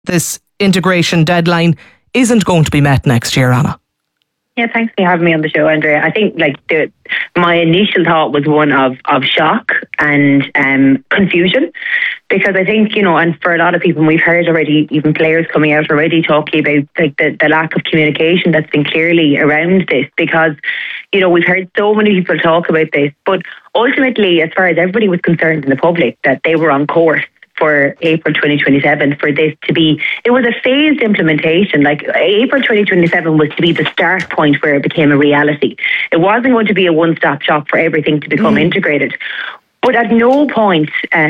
this integration deadline isn't going to be met next year, Anna? Yeah, thanks for having me on the show, Andrea. I think my initial thought was one of shock and confusion, because I think, and for a lot of people, we've heard already, even players coming out already talking about the lack of communication that's been clearly around this, because, we've heard so many people talk about this, but ultimately, as far as everybody was concerned in the public, that they were on course for April 2027 for this to be, it was a phased implementation. Like April 2027 was to be the start point where it became a reality. It wasn't going to be a one-stop shop for everything to become integrated. But at no point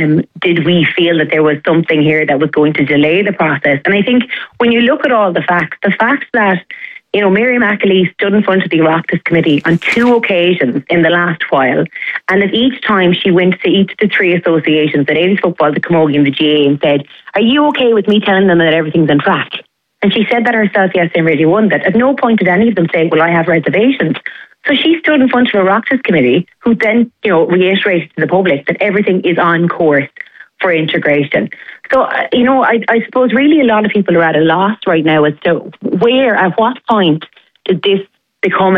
did we feel that there was something here that was going to delay the process. And I think when you look at all the facts that Miriam Ackley stood in front of the Oireachtas Committee on 2 occasions in the last while, and at each time she went to each of the 3 associations, the Ladies Football, the Camogie and the GAA, and said, "Are you okay with me telling them that everything's on track?" And she said that herself yesterday in Radio 1, that at no point did any of them say, "Well, I have reservations." So she stood in front of the Oireachtas Committee, who then reiterated to the public that everything is on course for integration. So, I suppose really a lot of people are at a loss right now as to at what point did this become,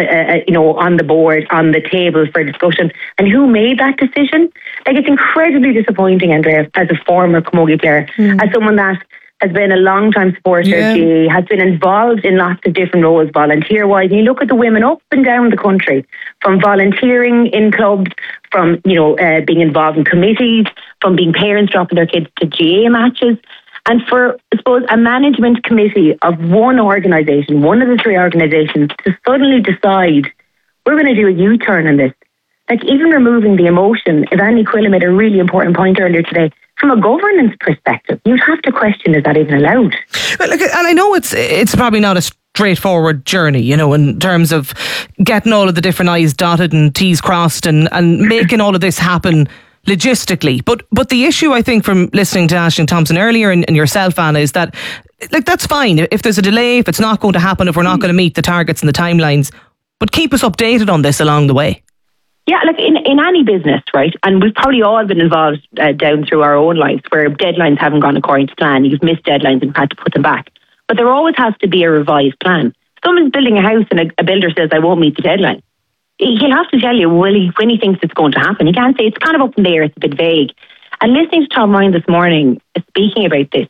on the board, on the table for discussion, and who made that decision? Like, it's incredibly disappointing, Andrea, as a former camogie player, as someone that has been a long-time supporter of GAA, has been involved in lots of different roles volunteer-wise. And you look at the women up and down the country, from volunteering in clubs, from being involved in committees, from being parents dropping their kids to GAA matches, and for, I suppose, a management committee of one organisation, one of the 3 organisations, to suddenly decide we're going to do a U-turn on this. Like, even removing the emotion, Ivani Quilla made a really important point earlier today. From a governance perspective, you'd have to question, is that even allowed? Well, and I know it's probably not a straightforward journey, in terms of getting all of the different I's dotted and T's crossed and making all of this happen logistically. But the issue, I think, from listening to Aisling Thompson earlier and yourself, Anna, is that, that's fine. If there's a delay, if it's not going to happen, if we're not going to meet the targets and the timelines, but keep us updated on this along the way. Yeah, like in any business, right? And we've probably all been involved down through our own lives where deadlines haven't gone according to plan. You've missed deadlines and had to put them back. But there always has to be a revised plan. Someone's building a house and a builder says, "I won't meet the deadline." He'll have to tell you when he thinks it's going to happen. He can't say it's kind of up in the air, it's a bit vague. And listening to Tom Ryan this morning speaking about this,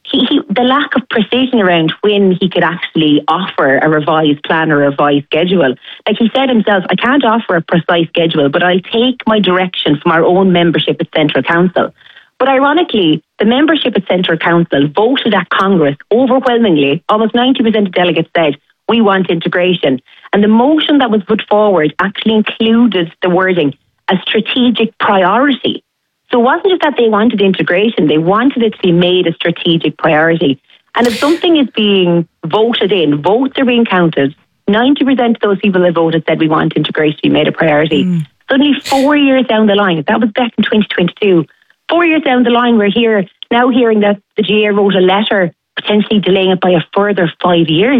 the lack of precision around when he could actually offer a revised plan or a revised schedule. Like he said himself, "I can't offer a precise schedule, but I'll take my direction from our own membership at Central Council." But ironically, the membership at Central Council voted at Congress overwhelmingly. Almost 90% of delegates said, "We want integration." And the motion that was put forward actually included the wording, "a strategic priority." So it wasn't just that they wanted integration, they wanted it to be made a strategic priority. And if something is being voted in, votes are being counted, 90% of those people that voted said we want integration to be made a priority. Suddenly 4 years down the line, that was back in 2022, 4 years down the line, we're here now hearing that the GAA wrote a letter potentially delaying it by a further 5 years.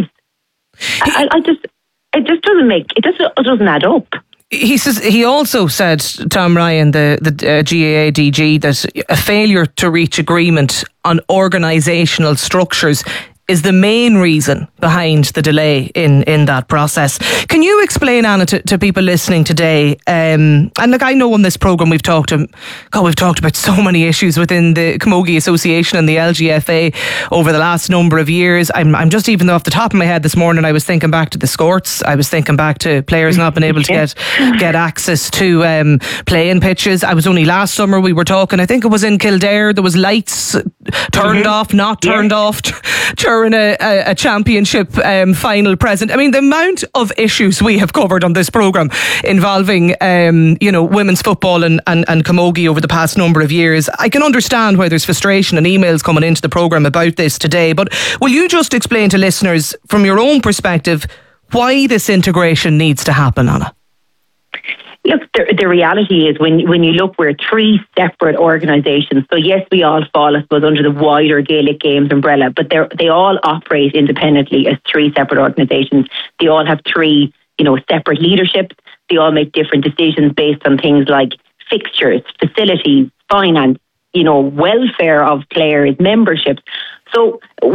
It doesn't add up. He also said, Tom Ryan, the GAA DG, that a failure to reach agreement on organisational structures is the main reason behind the delay in that process. Can you explain, Anna, to people listening today? And look, I know on this programme we've talked about so many issues within the Camogie Association and the LGFA over the last number of years. I'm just, even off the top of my head this morning, I was thinking back to the Scorts. I was thinking back to players not being able to get access to playing pitches. I was only last summer we were talking, I think it was in Kildare, there was lights turned off, not turned off during a championship final present. I mean, the amount of issues we have covered on this programme involving women's football and camogie over the past number of years, I can understand why there's frustration and emails coming into the programme about this today. But will you just explain to listeners from your own perspective why this integration needs to happen, Anna? Look, the reality is when you look, we're 3 separate organisations. So yes, we all fall, I suppose, under the wider Gaelic Games umbrella, but they all operate independently as 3 separate organisations. They all have 3, separate leaderships. They all make different decisions based on things like fixtures, facilities, finance, welfare of players, memberships. So